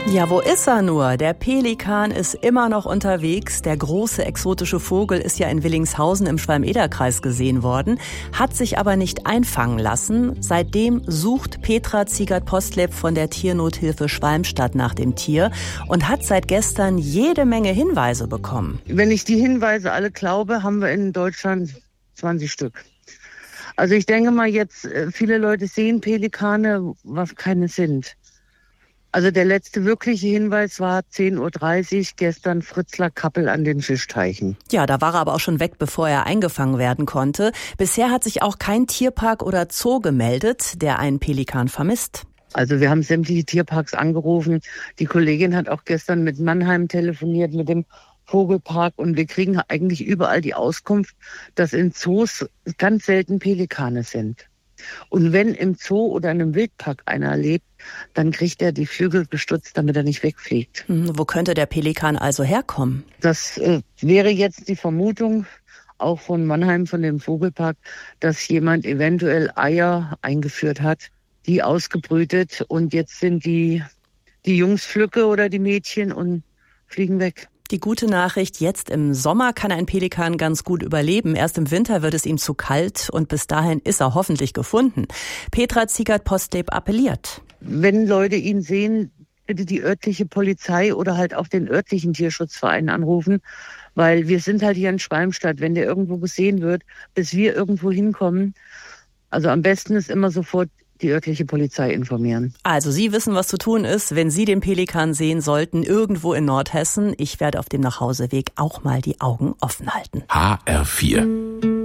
Ja, wo ist er nur? Der Pelikan ist immer noch unterwegs. Der große exotische Vogel ist ja in Willingshausen im Schwalm-Eder-Kreis gesehen worden, hat sich aber nicht einfangen lassen. Seitdem sucht Petra Ziegert-Postleb von der Tiernothilfe Schwalmstadt nach dem Tier und hat seit gestern jede Menge Hinweise bekommen. Wenn ich die Hinweise alle glaube, haben wir in Deutschland 20 Stück. Also ich denke mal jetzt, viele Leute sehen Pelikane, was keine sind. Also der letzte wirkliche Hinweis war 10:30 Uhr gestern Fritzlar Kappel an den Fischteichen. Ja, da war er aber auch schon weg, bevor er eingefangen werden konnte. Bisher hat sich auch kein Tierpark oder Zoo gemeldet, der einen Pelikan vermisst. Also wir haben sämtliche Tierparks angerufen. Die Kollegin hat auch gestern mit Mannheim telefoniert, mit dem Vogelpark. Und wir kriegen eigentlich überall die Auskunft, dass in Zoos ganz selten Pelikane sind. Und wenn im Zoo oder in einem Wildpark einer lebt, dann kriegt er die Flügel gestutzt, damit er nicht wegfliegt. Wo könnte der Pelikan also herkommen? Das wäre jetzt die Vermutung, auch von Mannheim, von dem Vogelpark, dass jemand eventuell Eier eingeführt hat, die ausgebrütet und jetzt sind die Jungs Flücke oder die Mädchen und fliegen weg. Die gute Nachricht, jetzt im Sommer kann ein Pelikan ganz gut überleben. Erst im Winter wird es ihm zu kalt und bis dahin ist er hoffentlich gefunden. Petra Ziegert-Postleb appelliert. Wenn Leute ihn sehen, bitte die örtliche Polizei oder halt auch den örtlichen Tierschutzverein anrufen, weil wir sind halt hier in Schwalmstadt. Wenn der irgendwo gesehen wird, bis wir irgendwo hinkommen, also am besten ist immer sofort die örtliche Polizei informieren. Also Sie wissen, was zu tun ist, wenn Sie den Pelikan sehen sollten, irgendwo in Nordhessen. Ich werde auf dem Nachhauseweg auch mal die Augen offen halten. HR4